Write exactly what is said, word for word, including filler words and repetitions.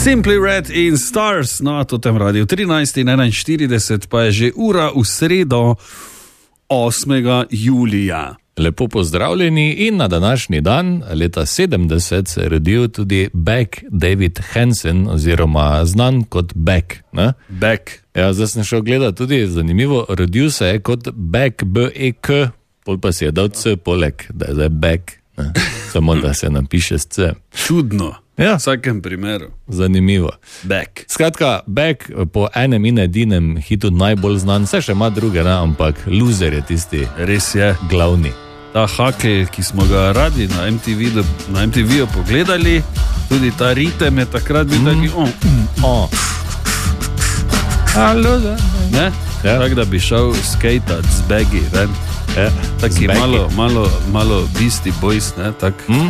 Simply Red in Stars na totem radiju trinajst in enainštirideset, pa je že ura v sredo osmega julija. Lepo pozdravljeni in na današnji dan, leta sedemdeset, se je rodil tudi Beck David Hansen, oziroma znan kot Beck. Ne? Beck. Ja, zdaj sem šel gledati tudi, zanimivo, rodil se je kot Beck, B E K, pol pa si je dal C poleg, da je zdaj Beck, ne? Samo da se napiše s C. Čudno. Ja. V vsakem primeru. Zanimivo. Beck. Skratka, Beck po enem in edinem hitu najbolj znan, vse še ima druge, ne? Ampak Loser je tisti. Res je. Glavni. Ta hakel, ki smo ga radi na M T V, na M T V-ju pogledali, tudi ta ritem je takrat bil mm. taki on. Mm, oh. Halo, ne? Ja. Tak, da bi šel skejtat z Baggy, ven. Ja. Taki malo, malo, malo Beastie Boys, ne? Tak. Mm.